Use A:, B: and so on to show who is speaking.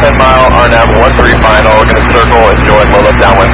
A: 10 mile, RNAV 13 final. We're going to circle and join low up downwind.